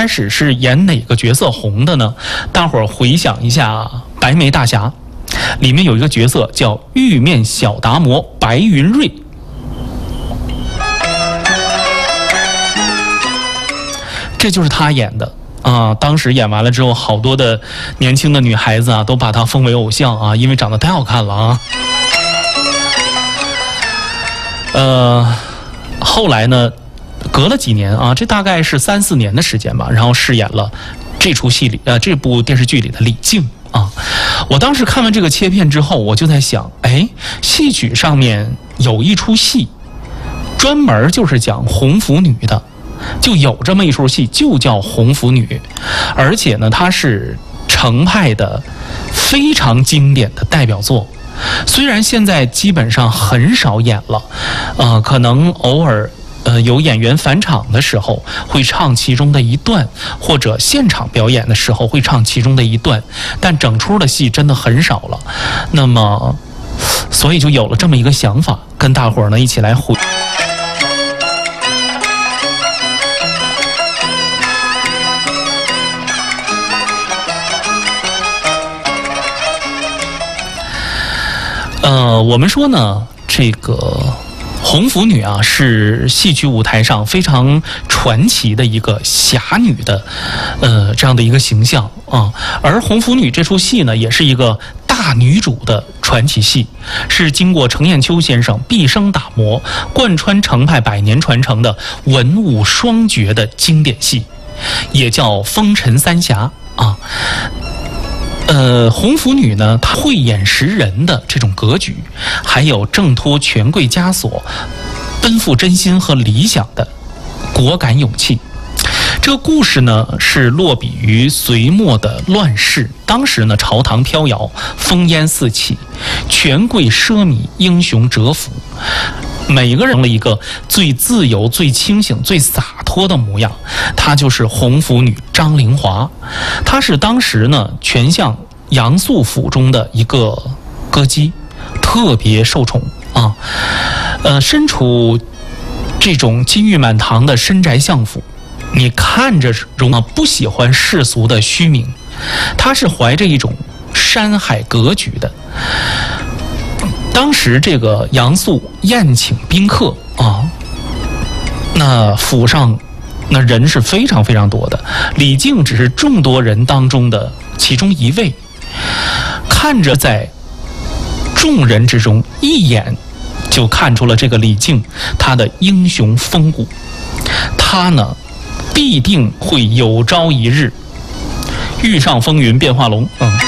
开始是演哪个角色红的呢？大伙儿回想一下《白眉大侠》，里面有一个角色叫玉面小达摩白云瑞。这就是他演的啊！当时演完了之后，好多的年轻的女孩子啊，都把他封为偶像啊，因为长得太好看了啊。后来呢，隔了几年啊，这大概是3、4年的时间吧，然后饰演了这部电视剧里的李靖啊。我当时看完这个切片之后，我就在想，哎，戏曲上面有一出戏，专门就是讲红拂女的。就有这么一出戏，就叫《红拂女》，而且呢，它是程派的非常经典的代表作。虽然现在基本上很少演了，可能偶尔有演员返场的时候会唱其中的一段，或者现场表演的时候会唱其中的一段，但整出的戏真的很少了。那么，所以就有了这么一个想法，跟大伙儿呢一起来回。我们说呢，这个红拂女啊，是戏曲舞台上非常传奇的一个侠女的，这样的一个形象啊。而红拂女这出戏呢，也是一个大女主的传奇戏，是经过程砚秋先生毕生打磨，贯穿程派100年传承的文武双绝的经典戏，也叫风尘三侠啊。红拂女呢，她慧眼识人的这种格局，还有挣脱权贵枷锁、奔赴真心和理想的果敢勇气。这个故事呢，是落笔于隋末的乱世。当时呢，朝堂飘摇，烽烟四起，权贵奢靡，英雄折服。每个人了一个最自由、最清醒、最洒脱的模样，她就是红拂女张灵华。她是当时呢权相杨素府中的一个歌姬，特别受宠啊。身处这种金玉满堂的深宅相府，你看着不喜欢世俗的虚名，她是怀着一种山海格局的。当时这个杨素宴请宾客啊，那府上那人是非常非常多的，李靖只是众多人当中的其中一位，看着在众人之中一眼就看出了这个李靖他的英雄风骨，他呢必定会有朝一日遇上风云变化龙。